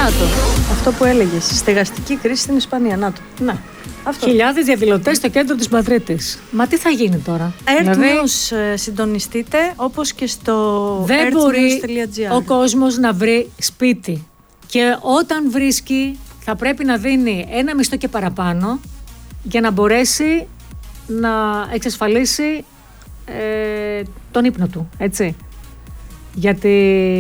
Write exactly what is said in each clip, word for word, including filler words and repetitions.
Να το, αυτό που έλεγες, στεγαστική κρίση στην Ισπανία, να το. Ναι. Χιλιάδες διαδηλωτές στο κέντρο της Μαδρίτης. Μα τι θα γίνει τώρα? Earth δηλαδή... News, συντονιστείτε, όπως και στο δεν μπορεί earthnews.gr. ο κόσμος να βρει σπίτι. Και όταν βρίσκει, θα πρέπει να δίνει ένα μισθό και παραπάνω για να μπορέσει να εξασφαλίσει ε, τον ύπνο του, έτσι. Γιατί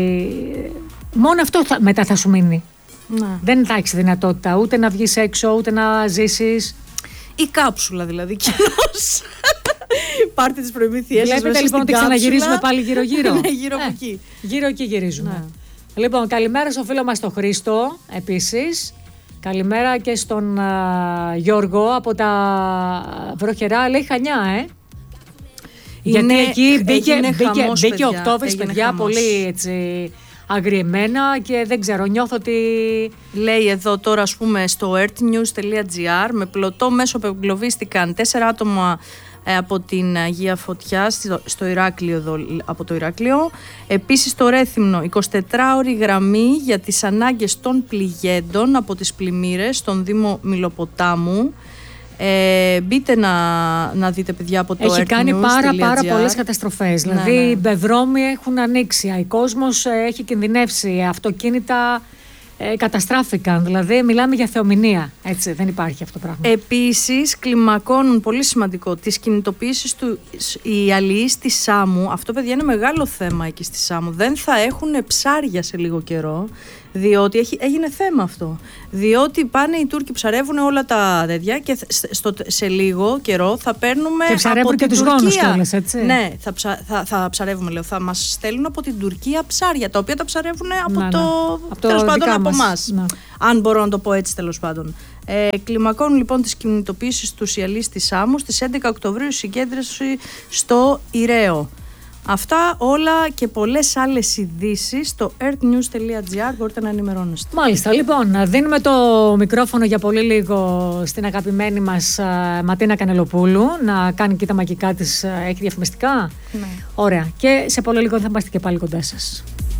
μόνο αυτό θα, μετά θα σου μείνει. Ναι. Δεν θα έχεις δυνατότητα ούτε να βγεις έξω, ούτε να ζήσεις. Η κάψουλα δηλαδή, κοινώς. Πάρτε τις προμήθειές σας. Βλέπετε λοιπόν ότι ξαναγυρίζουμε πάλι γύρω-γύρω. Ναι, γύρω από ε, εκεί. Γύρω εκεί γυρίζουμε. Ναι. Λοιπόν, καλημέρα στο φίλο μας τον Χρήστο, επίσης. Καλημέρα και στον uh, Γιώργο από τα βροχερά, λέει Χανιά, ε. Είναι, γιατί εκεί μπήκε, μπήκε, χαμός, μπήκε παιδιά. Οκτώβρης, παιδιά, χαμός. πολύ έτσι αγριεμένα και δεν ξέρω, νιώθω ότι... Λέει εδώ τώρα, ας πούμε, στο earthnews.gr, με πλωτό μέσο που εγκλωβίστηκαν τέσσερα άτομα ε, από την Αγία Φωτιά στο, στο Ηράκλειο, εδώ, από το Ηράκλειο. Επίσης στο Ρέθυμνο, εικοσιτετράωρη γραμμή για τις ανάγκες των πληγέντων από τις πλημμύρες στον Δήμο Μιλοποτάμου. Ε, μπείτε να, να δείτε, παιδιά, από το Έχει κάνει πάρα πάρα πολλές καταστροφές. Ναι, δηλαδή ναι. οι πεδρόμοι έχουν ανοίξει, ο κόσμος έχει κινδυνεύσει, αυτοκίνητα ε, καταστράφηκαν. Δηλαδή μιλάμε για θεομηνία. Έτσι, δεν υπάρχει αυτό το πράγμα. Επίσης κλιμακώνουν, πολύ σημαντικό, τις κινητοποιήσεις του οι αλληλείς στη Σάμου. Αυτό, παιδιά, είναι μεγάλο θέμα εκεί στη Σάμου. Δεν θα έχουν ψάρια σε λίγο καιρό. Διότι έχει, έγινε θέμα αυτό. Διότι πάνε οι Τούρκοι, ψαρεύουν όλα τα τέτοια και στο, σε λίγο καιρό θα παίρνουμε και ψαρεύουν από και την τους γόνους Τουρκία. κιόλας, έτσι. Ναι, θα, ψα, θα, θα ψαρεύουμε, λέω. Θα μας στέλνουν από την Τουρκία ψάρια, τα οποία τα ψαρεύουν από να, το. Ναι. Τέλος πάντων από εμάς. Ναι. Αν μπορώ να το πω έτσι, τέλος πάντων. Ε, κλιμακώνουν λοιπόν τις κινητοποιήσεις του Ιαλής της Σάμου. Στις έντεκα Οκτωβρίου συγκέντρωση στο Ηραίο. Αυτά όλα και πολλές άλλες ειδήσεις στο earthnews.gr, μπορείτε να ενημερώνεστε. Μάλιστα, λοιπόν, δίνουμε το μικρόφωνο για πολύ λίγο στην αγαπημένη μας uh, Ματίνα Κανελοπούλου να κάνει και τα μαγικά της. Uh, έχει διαφημιστικά. Ναι. Ωραία. Και σε πολύ λίγο θα είμαστε και πάλι κοντά σας.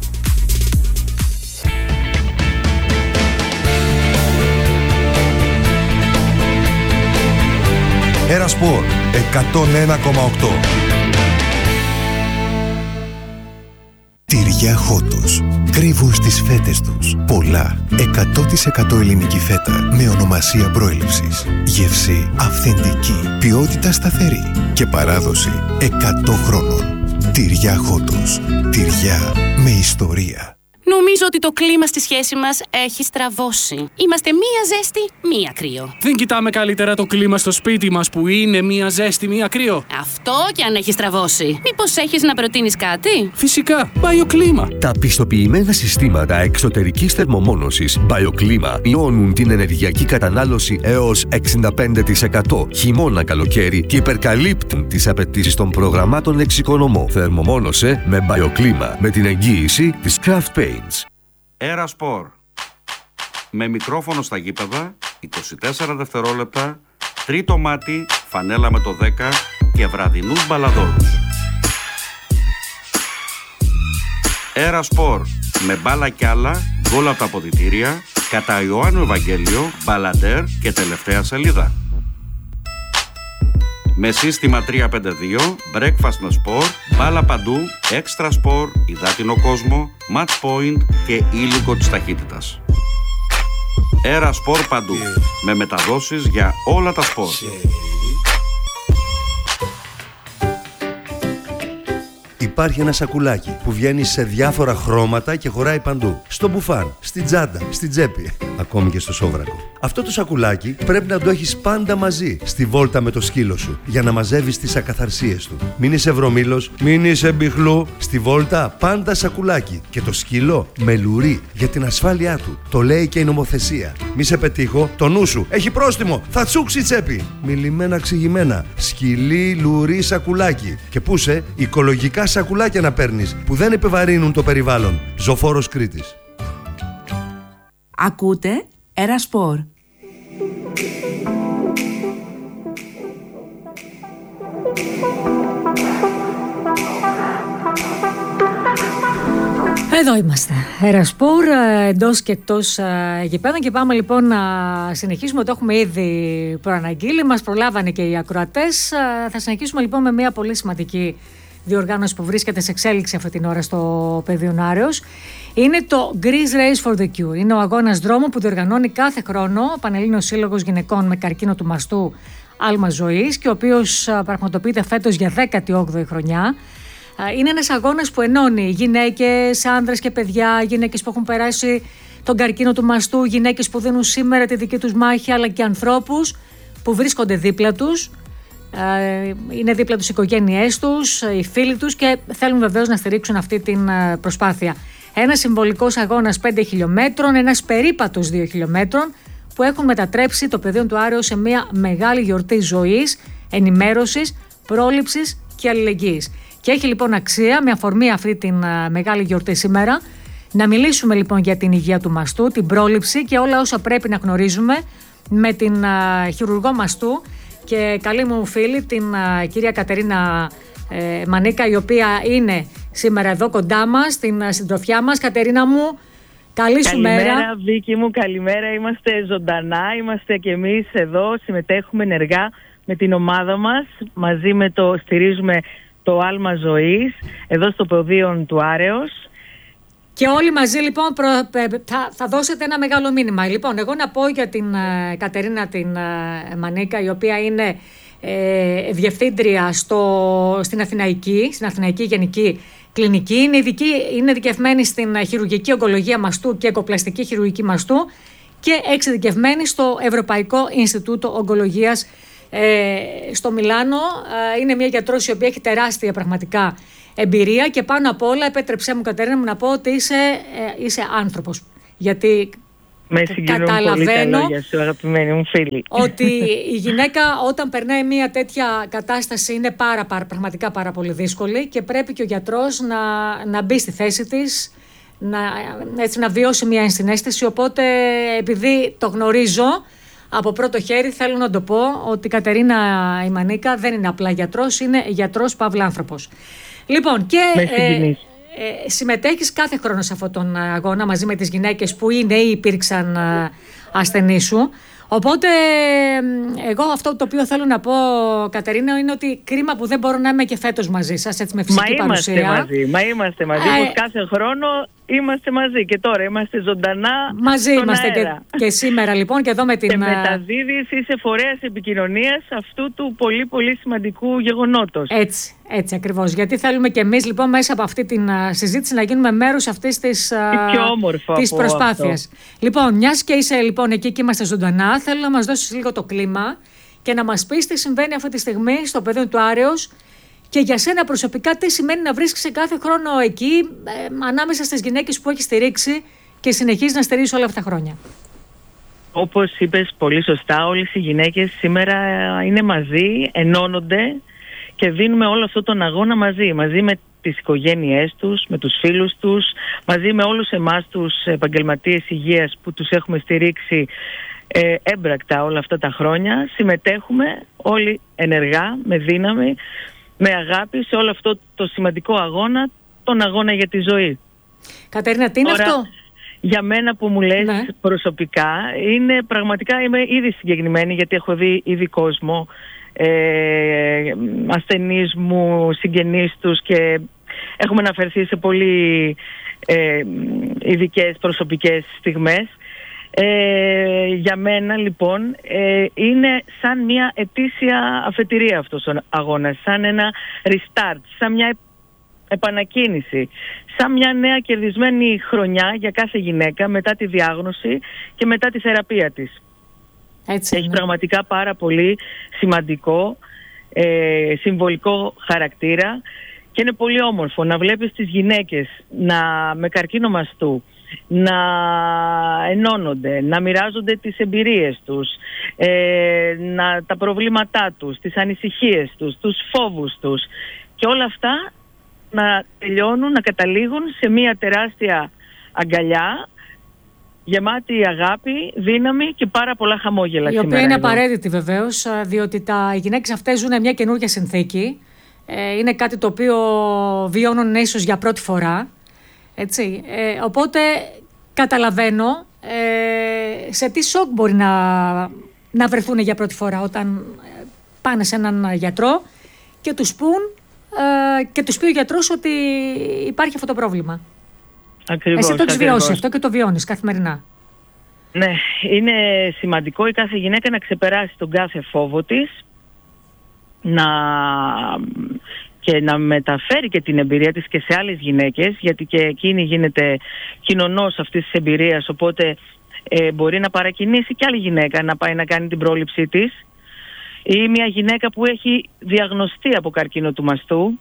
Ένα Σπορ εκατόν ένα κόμμα οκτώ. Τυριά Χότος. Κρύβουν στις φέτες τους πολλά. εκατό τοις εκατό ελληνική φέτα με ονομασία προέλευσης. Γεύση αυθεντική. Ποιότητα σταθερή. Και παράδοση εκατό χρόνων. Τυριά Χότος. Τυριά με ιστορία. Νομίζω ότι το κλίμα στη σχέση μας έχει στραβώσει. Είμαστε μία ζέστη, μία κρύο. Δεν κοιτάμε καλύτερα το κλίμα στο σπίτι μας που είναι μία ζέστη, μία κρύο? Αυτό κι αν έχει στραβώσει. Μήπως έχεις να προτείνεις κάτι? Φυσικά, BioClima. Τα πιστοποιημένα συστήματα εξωτερικής θερμομόνωσης BioClima μειώνουν την ενεργειακή κατανάλωση έως εξήντα πέντε τοις εκατό χειμώνα καλοκαίρι και υπερκαλύπτουν τις απαιτήσεις των προγραμμάτων εξοικονομώ. Θερμομόνωσε με BioClima με την εγγύηση της Craft Paints. Ένα Σπορ. Με μικρόφωνο στα γήπεδα, είκοσι τέσσερα δευτερόλεπτα, τρίτο μάτι, φανέλα με το δέκα και βραδινούς μπαλαδόρους. Ένα Σπορ. Με μπάλα κι άλλα, γκολ από τα αποδυτήρια, κατά Ιωάννου Ευαγγέλιο, μπαλαντέρ και τελευταία σελίδα. Με σύστημα τρία πέντε δύο, breakfast με σπορ, μπάλα παντού, extra σπορ, υδάτινο κόσμο, match point και ήλικο της ταχύτητας. Ένα Σπορ παντού, με μεταδόσεις για όλα τα σπορ. Υπάρχει ένα σακουλάκι που βγαίνει σε διάφορα χρώματα και χωράει παντού. Στο μπουφάν, στην τσάντα, στην τσέπη, ακόμη και στο σόβρακο. Αυτό το σακουλάκι πρέπει να το έχεις πάντα μαζί στη βόλτα με το σκύλο σου για να μαζεύεις τις ακαθαρσίες του. Μην είσαι βρωμήλος, μην είσαι μπιχλού. Στη βόλτα πάντα σακουλάκι και το σκύλο με λουρί για την ασφάλειά του. Το λέει και η νομοθεσία. Μη σε πετύχω, το νου σου έχει πρόστιμο, θα τσούξει η τσέπη. Μιλημένα ξηγημένα, σκυλί, λουρί, σακουλάκι. Και πούσε οικολογικά σακουλάκια να παίρνεις που δεν επιβαρύνουν το περιβάλλον. Ζωφόρος Κρήτης. Ακούτε Ένα Σπορ. Εδώ είμαστε. Ερασπορ, εντός και εκτός γηπέδων, και πάμε λοιπόν να συνεχίσουμε. Το έχουμε ήδη προαναγγείλει, μας προλάβανε και οι ακροατές. Θα συνεχίσουμε λοιπόν με μια πολύ σημαντική διοργάνωση που βρίσκεται σε εξέλιξη αυτή την ώρα στο Πεδίων Άρεως. Είναι το Greece Race for the Cure. Είναι ο αγώνας δρόμου που διοργανώνει κάθε χρόνο ο Πανελλήνιος Σύλλογος Γυναικών με Καρκίνο του Μαστού Άλμα Ζωής, και ο οποίος πραγματοποιείται φέτος για δέκατη όγδοη χρονιά. Είναι ένας αγώνας που ενώνει γυναίκες, άνδρες και παιδιά, γυναίκες που έχουν περάσει τον καρκίνο του μαστού, γυναίκες που δίνουν σήμερα τη δική τους μάχη, αλλά και ανθρώπους που βρίσκονται δίπλα τους. Είναι δίπλα τους οι οικογένειές τους, οι φίλοι τους, και θέλουν βεβαίως να στηρίξουν αυτή την προσπάθεια. Ένας συμβολικός αγώνας πέντε χιλιόμετρων, ένας περίπατος δύο χιλιόμετρων, που έχουν μετατρέψει το Πεδίο του Άρεως σε μια μεγάλη γιορτή ζωής, ενημέρωσης, πρόληψης και αλληλεγγύης. Και έχει λοιπόν αξία, με αφορμή αυτή την uh, μεγάλη γιορτή σήμερα, να μιλήσουμε λοιπόν για την υγεία του μαστού, την πρόληψη και όλα όσα πρέπει να γνωρίζουμε με την uh, χειρουργό μαστού και καλή μου φίλη, την uh, κυρία Κατερίνα ε, Μανίκα, η οποία είναι σήμερα εδώ κοντά μας, στην uh, συντροφιά μας. Κατερίνα μου, καλή σου μέρα. Καλημέρα Βίκη μου, καλημέρα. Είμαστε ζωντανά, είμαστε και εμείς εδώ, συμμετέχουμε ενεργά με την ομάδα μας, μαζί με το στηρίζουμε το Άλμα Ζωής, εδώ στο Πεδίο του Άρεως. Και όλοι μαζί λοιπόν προ, θα, θα δώσετε ένα μεγάλο μήνυμα. Λοιπόν, εγώ να πω για την uh, Κατερίνα την uh, Μανίκα, η οποία είναι ε, διευθύντρια στο, στην, Αθηναϊκή, στην Αθηναϊκή Γενική Κλινική. Είναι, ειδική, είναι ειδικευμένη στην χειρουργική ογκολογία μαστού και εγκοπλαστική χειρουργική μαστού και εξειδικευμένη στο Ευρωπαϊκό Ινστιτούτο Ογκολογίας Ε, στο Μιλάνο. Ε, είναι μια γιατρός η οποία έχει τεράστια πραγματικά εμπειρία, και πάνω απ' όλα επέτρεψέ μου, Κατερίνα μου, να πω ότι είσαι, ε, είσαι άνθρωπος, γιατί με καταλαβαίνω πολύ σου, αγαπημένη μου φίλη, ότι η γυναίκα όταν περνάει μια τέτοια κατάσταση είναι πάρα, πάρα, πραγματικά πάρα πολύ δύσκολη, και πρέπει και ο γιατρός να, να μπει στη θέση της, να, έτσι, να βιώσει μια ενσυναίσθηση. Οπότε επειδή το γνωρίζω από πρώτο χέρι, θέλω να το πω ότι η Κατερίνα η Μανίκα δεν είναι απλά γιατρός, είναι γιατρός παύλα άνθρωπος. Λοιπόν, και ε, ε, συμμετέχεις κάθε χρόνο σε αυτόν τον αγώνα μαζί με τις γυναίκες που είναι ή υπήρξαν ε, ασθενείς σου. Οπότε εγώ αυτό το οποίο θέλω να πω, Κατερίνα, είναι ότι κρίμα που δεν μπορώ να είμαι και φέτος μαζί σας, έτσι με φυσική μα παρουσία. Είμαστε μαζί, μα είμαστε μαζί, ε, κάθε χρόνο είμαστε μαζί, και τώρα είμαστε ζωντανά μαζί είμαστε και, και σήμερα λοιπόν, και εδώ με την... Και μεταδίδεις, είσαι φορέας επικοινωνίας αυτού του πολύ πολύ σημαντικού γεγονότος. Έτσι, έτσι ακριβώς, γιατί θέλουμε και εμείς λοιπόν μέσα από αυτή τη συζήτηση να γίνουμε μέρος αυτής της, της προσπάθειας. Αυτό. Λοιπόν, μιας και είσαι λοιπόν εκεί και είμαστε ζωντανά, θέλω να μας δώσεις λίγο το κλίμα και να μας πεις τι συμβαίνει αυτή τη στιγμή στο Πεδίο του Άρεως, και για σένα προσωπικά τι σημαίνει να βρίσκεσαι κάθε χρόνο εκεί, ε, ανάμεσα στις γυναίκες που έχεις στηρίξει και συνεχίζεις να στηρίζεις όλα αυτά τα χρόνια. Όπως είπες πολύ σωστά, όλες οι γυναίκες σήμερα είναι μαζί, ενώνονται και δίνουμε όλο αυτόν τον αγώνα μαζί, μαζί με τις οικογένειές τους, με τους φίλους τους, μαζί με όλους εμάς τους επαγγελματίες υγείας που τους έχουμε στηρίξει ε, έμπρακτα όλα αυτά τα χρόνια. Συμμετέχουμε όλοι ενεργά, με δύναμη, με αγάπη σε όλο αυτό το σημαντικό αγώνα, τον αγώνα για τη ζωή. Κατερίνα, τι είναι Τώρα, αυτό? Για μένα που μου λες, ναι, προσωπικά, είναι πραγματικά, είμαι ήδη συγκεκριμένη, γιατί έχω δει ήδη κόσμο, ε, ασθενείς μου, συγγενείς τους, και έχουμε αναφερθεί σε πολύ ε, ειδικές προσωπικές στιγμές. Ε, για μένα λοιπόν ε, είναι σαν μια ετήσια αφετηρία αυτός ο αγώνας, σαν ένα restart, σαν μια επανακίνηση, σαν μια νέα κερδισμένη χρονιά για κάθε γυναίκα μετά τη διάγνωση και μετά τη θεραπεία της. Έτσι, έχει πραγματικά πάρα πολύ σημαντικό ε, συμβολικό χαρακτήρα, και είναι πολύ όμορφο να βλέπεις τις γυναίκες να, με καρκίνο μαστού να ενώνονται, να μοιράζονται τις εμπειρίες τους, ε, να, τα προβλήματά τους, τις ανησυχίες τους, τους φόβους τους, και όλα αυτά να τελειώνουν, να καταλήγουν σε μια τεράστια αγκαλιά γεμάτη αγάπη, δύναμη και πάρα πολλά χαμόγελα. Η οποία είναι εδώ απαραίτητη βεβαίως, διότι τα, οι γυναίκες αυτές ζουν μια καινούργια συνθήκη. Ε, είναι κάτι το οποίο βιώνουν ίσως για πρώτη φορά. Έτσι. Ε, οπότε καταλαβαίνω ε, σε τι σοκ μπορεί να, να βρεθούν για πρώτη φορά όταν πάνε σε έναν γιατρό και τους πούν ε, και τους πει ο γιατρός ότι υπάρχει αυτό το πρόβλημα. Ακριβώς, Εσύ το έχεις ακριβώς. βιώσει αυτό και το βιώνεις καθημερινά. Ναι, είναι σημαντικό η κάθε γυναίκα να ξεπεράσει τον κάθε φόβο της, να... και να μεταφέρει και την εμπειρία της και σε άλλες γυναίκες, γιατί και εκείνη γίνεται κοινωνός αυτής της εμπειρίας, οπότε ε, μπορεί να παρακινήσει και άλλη γυναίκα να πάει να κάνει την πρόληψή της, ή μια γυναίκα που έχει διαγνωστεί από καρκίνο του μαστού,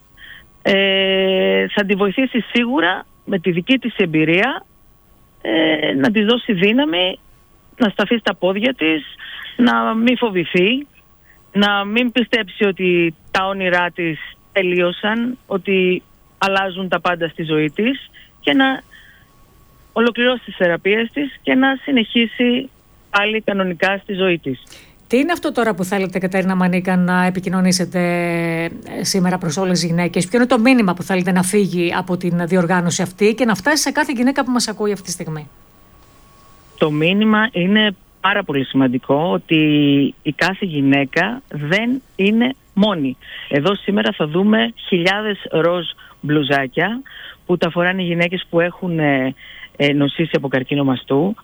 ε, θα τη βοηθήσει σίγουρα με τη δική της εμπειρία ε, να της δώσει δύναμη, να σταθεί στα πόδια της, να μην φοβηθεί, να μην πιστέψει ότι τα όνειρά της τελείωσαν, ότι αλλάζουν τα πάντα στη ζωή της, και να ολοκληρώσει τις θεραπείες της και να συνεχίσει πάλι κανονικά στη ζωή της. Τι είναι αυτό τώρα που θέλετε, Κατερίνα Μανίκα, να επικοινωνήσετε σήμερα προς όλες τις γυναίκες? Ποιο είναι το μήνυμα που θέλετε να φύγει από την διοργάνωση αυτή και να φτάσει σε κάθε γυναίκα που μας ακούει αυτή τη στιγμή? Το μήνυμα είναι πάρα πολύ σημαντικό, ότι η κάθε γυναίκα δεν είναι μόνη. Εδώ σήμερα θα δούμε χιλιάδες ροζ μπλουζάκια που τα φοράνε οι γυναίκες που έχουν ε, ε, νοσήσει από καρκίνο μαστού.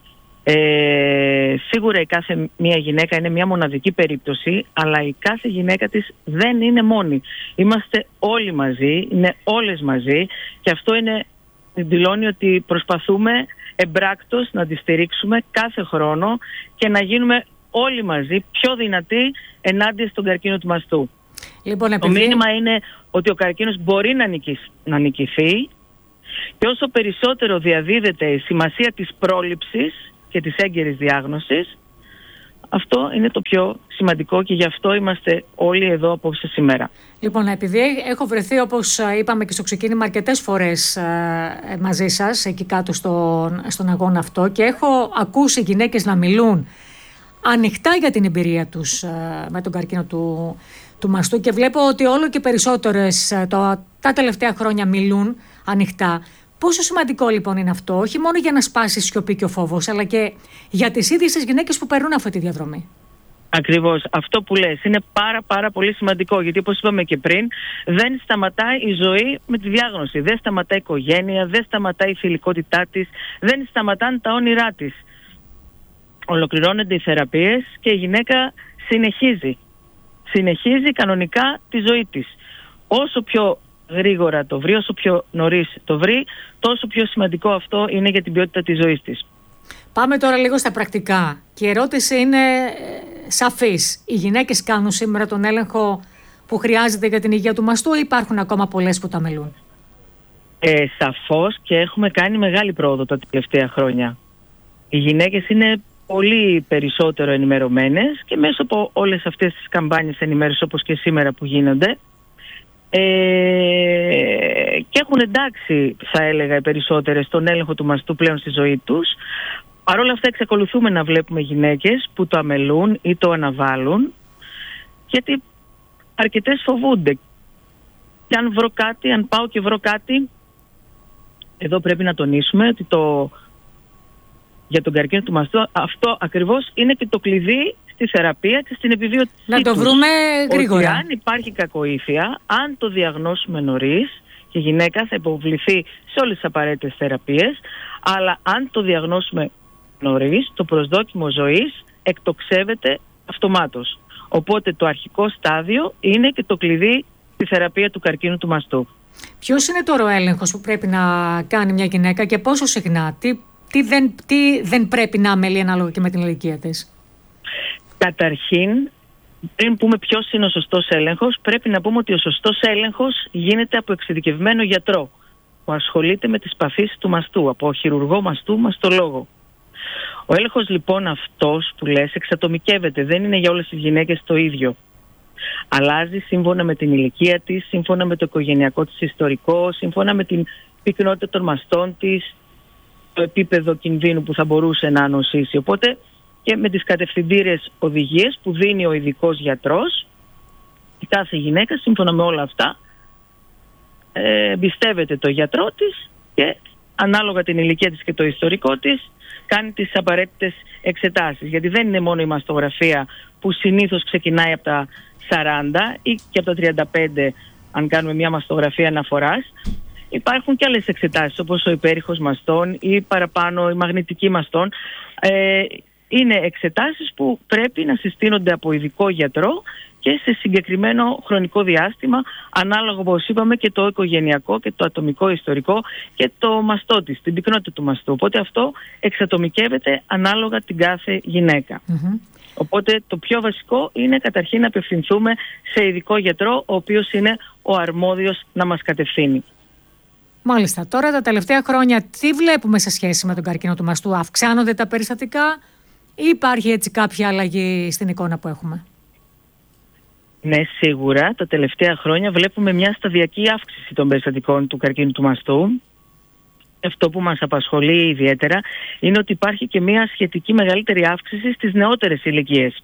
Ε, σίγουρα η κάθε μία γυναίκα είναι μια μοναδική περίπτωση, αλλά η κάθε γυναίκα της δεν είναι μόνη. Είμαστε όλοι μαζί, είναι όλες μαζί, και αυτό είναι, δηλώνει ότι προσπαθούμε εμπράκτος να τη στηρίξουμε κάθε χρόνο και να γίνουμε όλοι μαζί πιο δυνατοί ενάντια στον καρκίνο του μαστού. Λοιπόν, επειδή... Το μήνυμα είναι ότι ο καρκίνος μπορεί να, νικηθεί, να νικηθεί, και όσο περισσότερο διαδίδεται η σημασία της πρόληψης και της έγκαιρης διάγνωσης, αυτό είναι το πιο σημαντικό, και γι' αυτό είμαστε όλοι εδώ απόψε σήμερα. Λοιπόν, επειδή έχω βρεθεί, όπως είπαμε και στο ξεκίνημα, αρκετές φορές ε, μαζί σας εκεί κάτω στον, στον αγώνα αυτό, και έχω ακούσει γυναίκες να μιλούν ανοιχτά για την εμπειρία τους ε, με τον καρκίνο του, του μαστού, και βλέπω ότι όλο και περισσότερες ε, το, τα τελευταία χρόνια μιλούν ανοιχτά. Πόσο σημαντικό λοιπόν είναι αυτό, όχι μόνο για να σπάσει η σιωπή και ο φόβος, αλλά και για τις ίδιες τις γυναίκες που περνούν αυτή τη διαδρομή? Ακριβώς, αυτό που λες είναι πάρα πάρα πολύ σημαντικό, γιατί όπως είπαμε και πριν, δεν σταματάει η ζωή με τη διάγνωση, δεν σταματάει η οικογένεια, δεν σταματάει η θηλυκότητά της, δεν σταματάνε τα όνειρά της. Ολοκληρώνονται οι θεραπείες και η γυναίκα συνεχίζει, συνεχίζει κανονικά τη ζωή της. Όσο πιο γρήγορα το βρει, όσο πιο νωρίς το βρει, τόσο πιο σημαντικό αυτό είναι για την ποιότητα της ζωής της. Πάμε τώρα λίγο στα πρακτικά. Και η ερώτηση είναι σαφής. Οι γυναίκες κάνουν σήμερα τον έλεγχο που χρειάζεται για την υγεία του μαστού, ή υπάρχουν ακόμα πολλές που τα μελούν? Ε, σαφώς, και έχουμε κάνει μεγάλη πρόοδο τα τελευταία χρόνια. Οι γυναίκες είναι πολύ περισσότερο ενημερωμένες, και μέσω από όλες αυτές τις καμπάνιες ενημέρωσης, όπως και σήμερα που γίνονται, Ε, και έχουν εντάξει, θα έλεγα, οι περισσότερες τον έλεγχο του μαστού πλέον στη ζωή τους. Παρ' όλα αυτά εξακολουθούμε να βλέπουμε γυναίκες που το αμελούν ή το αναβάλουν, γιατί αρκετές φοβούνται. Και αν βρω κάτι, αν πάω και βρω κάτι, εδώ πρέπει να τονίσουμε ότι το, για τον καρκίνο του μαστού αυτό ακριβώς είναι και το κλειδί στη θεραπεία και στην επιβίωση. Να το βρούμε γρήγορα. Ότι αν υπάρχει κακοήθεια, αν το διαγνώσουμε νωρίς, και η γυναίκα θα υποβληθεί σε όλες τις απαραίτητες θεραπείες, αλλά αν το διαγνώσουμε νωρίς, το προσδόκιμο ζωής εκτοξεύεται αυτομάτως. Οπότε το αρχικό στάδιο είναι και το κλειδί στη θεραπεία του καρκίνου του μαστού. Ποιος είναι τώρα ο έλεγχος που πρέπει να κάνει μια γυναίκα και πόσο συχνά? Τι, τι, δεν, τι δεν πρέπει να αμελεί ανάλογα και με την ηλικία της? Καταρχήν, πριν πούμε ποιος είναι ο σωστός έλεγχος, πρέπει να πούμε ότι ο σωστός έλεγχος γίνεται από εξειδικευμένο γιατρό που ασχολείται με τις παθήσεις του μαστού, από χειρουργό μαστού, μαστολόγο. Ο έλεγχος λοιπόν αυτός που λες εξατομικεύεται, δεν είναι για όλες τις γυναίκες το ίδιο. Αλλάζει σύμφωνα με την ηλικία της, σύμφωνα με το οικογενειακό της ιστορικό, σύμφωνα με την πυκνότητα των μαστών της, το επίπεδο κινδύνου που θα μπορούσε να νοσήσει. Οπότε και με τις κατευθυντήρες οδηγίες που δίνει ο ειδικός γιατρός, η κάθε γυναίκα σύμφωνα με όλα αυτά ε, εμπιστεύεται το γιατρό της και ανάλογα την ηλικία της και το ιστορικό της, κάνει τις απαραίτητες εξετάσεις. Γιατί δεν είναι μόνο η μαστογραφία που συνήθως ξεκινάει από τα σαράντα ή και από τα τριάντα πέντε, αν κάνουμε μια μαστογραφία αναφοράς. Υπάρχουν και άλλες εξετάσεις, όπως ο υπέρηχος μαστών ή παραπάνω η μαγνητική μαστών. Ε, είναι εξετάσεις που πρέπει να συστήνονται από ειδικό γιατρό και σε συγκεκριμένο χρονικό διάστημα, ανάλογα, όπως είπαμε, και το οικογενειακό και το ατομικό ιστορικό και το μαστό της, την πυκνότητα του μαστού. Οπότε αυτό εξατομικεύεται ανάλογα την κάθε γυναίκα. Mm-hmm. Οπότε το πιο βασικό είναι καταρχήν να απευθυνθούμε σε ειδικό γιατρό, ο οποίος είναι ο αρμόδιος να μας κατευθύνει. Μάλιστα. Τώρα τα τελευταία χρόνια τι βλέπουμε σε σχέση με τον καρκίνο του μαστού? Αυξάνονται τα περιστατικά ή υπάρχει έτσι κάποια αλλαγή στην εικόνα που έχουμε? Ναι, σίγουρα. Τα τελευταία χρόνια βλέπουμε μια σταδιακή αύξηση των περιστατικών του καρκίνου του μαστού. Αυτό που μας απασχολεί ιδιαίτερα είναι ότι υπάρχει και μια σχετική μεγαλύτερη αύξηση στις νεότερες ηλικίες.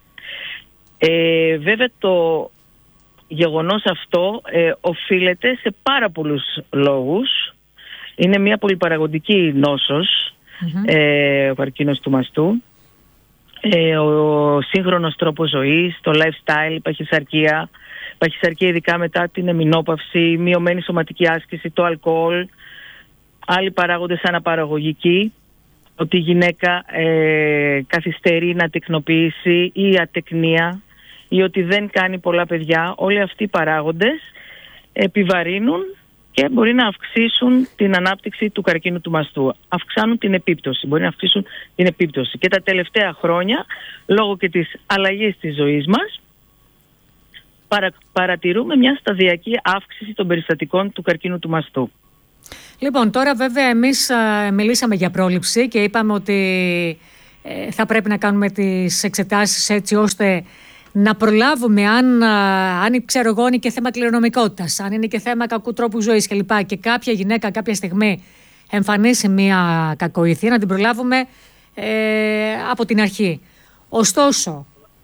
Ε, βέβαια το γεγονός αυτό ε, οφείλεται σε πάρα πολλούς λόγους. Είναι μια πολυπαραγοντική νόσος, mm-hmm. ε, ο καρκίνος του μαστού. Ε, ο σύγχρονος τρόπος ζωής, το lifestyle, η παχυσαρκία, παχυσαρκία ειδικά μετά την εμεινόπαυση, η μειωμένη σωματική άσκηση, το αλκοόλ, άλλοι παράγοντες αναπαραγωγικοί, ότι η γυναίκα ε, καθυστερεί να τεκνοποιήσει ή ατεκνία ή ότι δεν κάνει πολλά παιδιά. Όλοι αυτοί οι παράγοντες επιβαρύνουν και μπορεί να αυξήσουν την ανάπτυξη του καρκίνου του μαστού. Αυξάνουν την επίπτωση, μπορεί να αυξήσουν την επίπτωση. Και τα τελευταία χρόνια, λόγω και της αλλαγής της ζωής μας, παρα, παρατηρούμε μια σταδιακή αύξηση των περιστατικών του καρκίνου του μαστού. Λοιπόν, τώρα βέβαια εμείς α, μιλήσαμε για πρόληψη και είπαμε ότι ε, θα πρέπει να κάνουμε τις εξετάσεις έτσι ώστε να προλάβουμε αν, αν ξέρω εγώ, είναι και θέμα κληρονομικότητας, αν είναι και θέμα κακού τρόπου ζωής κλπ. Και κάποια γυναίκα κάποια στιγμή εμφανίσει μια κακοήθεια, να την προλάβουμε ε, από την αρχή. Ωστόσο,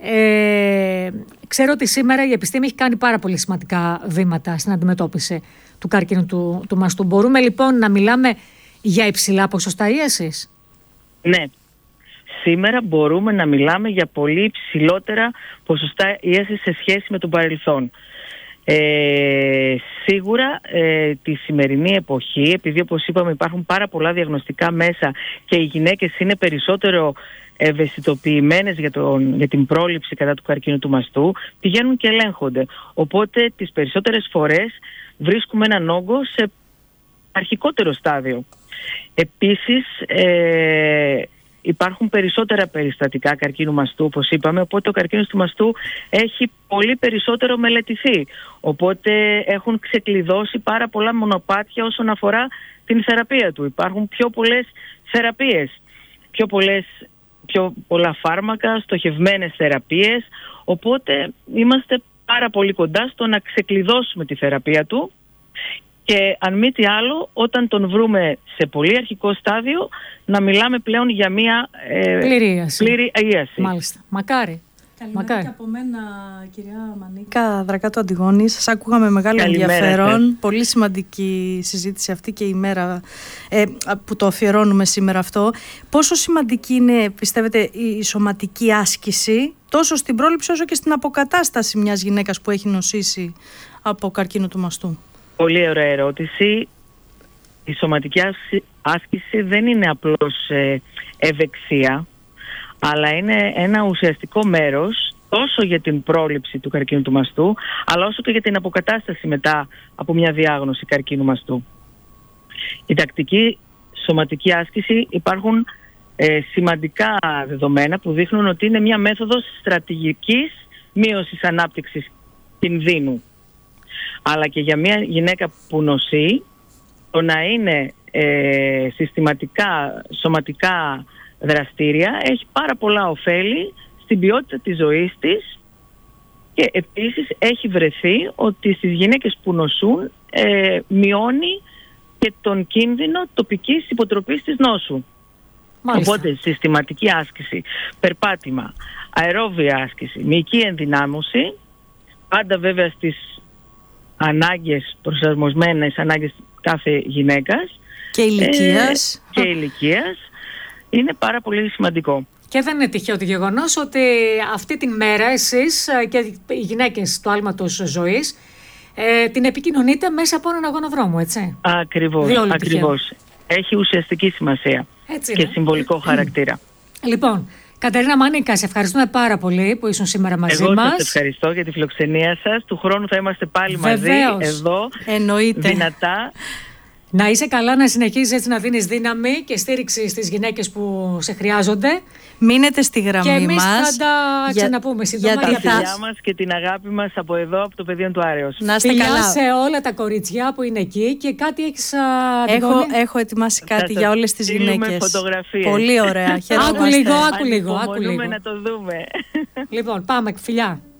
ε, ξέρω ότι σήμερα η επιστήμη έχει κάνει πάρα πολύ σημαντικά βήματα στην αντιμετώπιση του καρκίνου του, του μαστού. Μπορούμε λοιπόν να μιλάμε για υψηλά ποσοστά ίασης? Ναι. Σήμερα μπορούμε να μιλάμε για πολύ υψηλότερα ποσοστά ίασης σε σχέση με τον παρελθόν. Ε, σίγουρα ε, τη σημερινή εποχή, επειδή όπως είπαμε υπάρχουν πάρα πολλά διαγνωστικά μέσα και οι γυναίκες είναι περισσότερο ευαισθητοποιημένες για, τον, για την πρόληψη κατά του καρκίνου του μαστού, πηγαίνουν και ελέγχονται. Οπότε τις περισσότερες φορές βρίσκουμε έναν όγκο σε αρχικότερο στάδιο. Επίσης ε, υπάρχουν περισσότερα περιστατικά καρκίνου μαστού, όπως είπαμε, οπότε ο καρκίνος του μαστού έχει πολύ περισσότερο μελετηθεί. Οπότε έχουν ξεκλειδώσει πάρα πολλά μονοπάτια όσον αφορά την θεραπεία του. Υπάρχουν πιο πολλές θεραπείες, πιο, πολλές, πιο πολλά φάρμακα, στοχευμένες θεραπείες, οπότε είμαστε πάρα πολύ κοντά στο να ξεκλειδώσουμε τη θεραπεία του. Και αν μη τι άλλο, όταν τον βρούμε σε πολύ αρχικό στάδιο, να μιλάμε πλέον για μια ε, πλήρη ίαση. Μάλιστα. Μακάρι. Καλημέρα Μακάρι. Και από μένα, κυρία Μανίκα Δρακάτου Αντιγόνη. Σας άκουγα με μεγάλο Καλημέρα, ενδιαφέρον. Σας. Πολύ σημαντική συζήτηση αυτή και η μέρα ε, που το αφιερώνουμε σήμερα αυτό. Πόσο σημαντική είναι, πιστεύετε, η σωματική άσκηση, τόσο στην πρόληψη όσο και στην αποκατάσταση μιας γυναίκας που έχει νοσήσει από καρκίνο του μαστού? Πολύ ωραία ερώτηση. Η σωματική άσκηση δεν είναι απλώς ε, ευεξία, αλλά είναι ένα ουσιαστικό μέρος τόσο για την πρόληψη του καρκίνου του μαστού, αλλά όσο και για την αποκατάσταση μετά από μια διάγνωση καρκίνου μαστού. Η τακτική σωματική άσκηση, υπάρχουν ε, σημαντικά δεδομένα που δείχνουν ότι είναι μια μέθοδος στρατηγικής μείωσης ανάπτυξης κινδύνου. Αλλά και για μια γυναίκα που νοσεί, το να είναι ε, συστηματικά σωματικά δραστήρια έχει πάρα πολλά ωφέλη στην ποιότητα της ζωής της και επίσης έχει βρεθεί ότι στις γυναίκες που νοσούν ε, μειώνει και τον κίνδυνο τοπικής υποτροπής της νόσου. Μάλιστα. Οπότε συστηματική άσκηση, περπάτημα, αερόβια άσκηση, μυϊκή ενδυνάμωση, πάντα βέβαια στις ανάγκες, προσαρμοσμένες ανάγκες κάθε γυναίκας, Και ηλικίας. Ε, και ηλικίας. Είναι πάρα πολύ σημαντικό. Και δεν είναι τυχαίο το γεγονός ότι αυτή την μέρα εσείς και οι γυναίκες του άλματος ζωής ε, την επικοινωνείτε μέσα από έναν αγωνοδρόμο, έτσι. Ακριβώς, ακριβώς. Έχει ουσιαστική σημασία. Έτσι και συμβολικό χαρακτήρα. Λοιπόν, Κατερίνα Μάνικα, σε ευχαριστούμε πάρα πολύ που ήσουν σήμερα μαζί Εγώ μας. Εγώ σας ευχαριστώ για τη φιλοξενία σας. Του χρόνου θα είμαστε πάλι Βεβαίως. μαζί εδώ. Εννοείται. Δυνατά. Να είσαι καλά, να συνεχίζεις έτσι να δίνεις δύναμη και στήριξη στις γυναίκες που σε χρειάζονται. Μείνετε στη γραμμή μας. Και εμείς μας. θα τα ξαναπούμε σύντομα. Για τα φιλιά μας και την αγάπη μας από εδώ, από το πεδίο του Άρεως. Να είστε φιλιά καλά. σε όλα τα κοριτσιά που είναι εκεί και κάτι έχεις... Έχω, έχω ετοιμάσει κάτι για όλες τις γυναίκες. Φωτογραφίες. Πολύ ωραία. Άκου λίγο, άκου λίγο. Μπορούμε να το δούμε. Λοιπόν, πάμε, φιλιά.